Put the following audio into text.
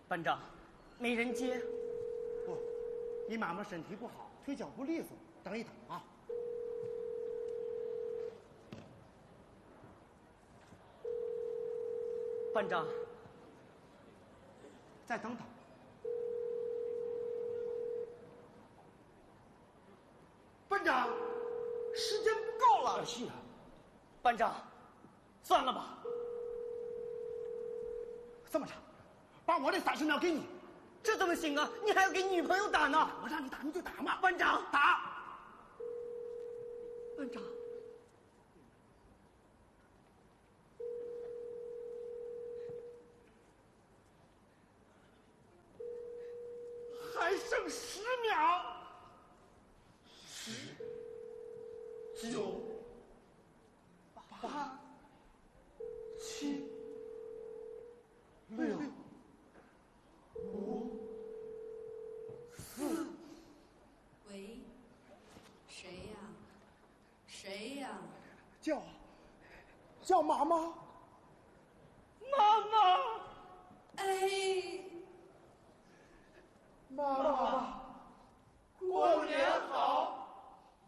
班长，没人接。 不，你妈妈身体不好，腿脚不利索，等一等啊。 班长， 再等等。班长，时间不够了。是啊。 班长，算了吧。 这么着，把我的30秒给你。 这怎么行啊？你还要给女朋友打呢？ 我让你打你就打嘛。 班长， 打。 班长。 还剩10秒。10、9、8、7、6、5、4。 喂，谁呀？谁呀？ 叫妈妈。 妈妈。 哎。